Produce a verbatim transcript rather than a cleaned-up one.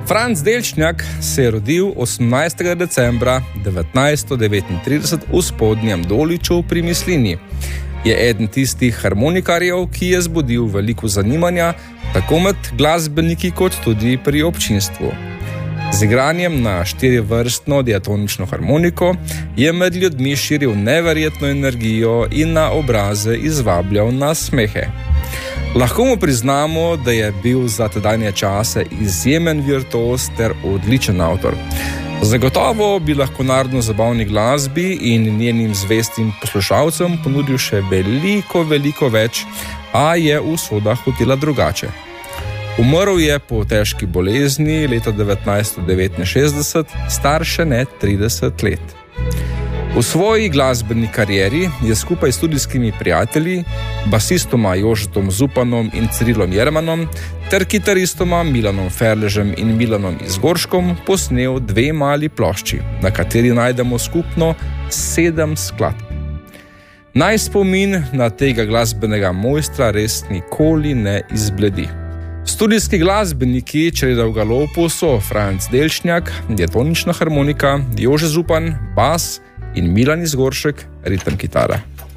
Franc Delšnjak se je rodil osemnajstega decembra devetnajststo devetintrideset v Spodnjem Doliču pri Mislinji. Je eden tistih harmonikarjev, ki je zbudil veliko zanimanja tako med glasbeniki kot tudi pri občinstvu. Z igranjem na štirivrstno diatonično harmoniko je med ljudmi širil neverjetno energijo in na obraze izvabljal na smehe. Lahko mu priznamo, da je bil za tedanje čase izjemen virtuoz ter odličen avtor. Zagotovo bi lahko narodno-zabavni glasbi in njenim zvestim poslušalcem ponudil še veliko, veliko več, a je usoda hotela drugače. Umrl je po težki bolezni leta devetnajststo devetinšestdeset, star še ne trideset let. V svoji glasbeni karieri je skupaj s studijskimi prijatelji, basistoma Jožetom Zupanom in Cirilom Jermanom ter kitaristoma Milanom Ferležem in Milanom Izgorškom posnel dve mali plošči, na kateri najdemo skupno sedem skladb. Naj spomin na tega glasbenega mojstra res nikoli ne izbledi. Studijski glasbeniki Čreda v galopu so Franc Delšnjak, diatonična harmonika, Jože Zupan, bas in Milan Izgoršek, ritem kitara.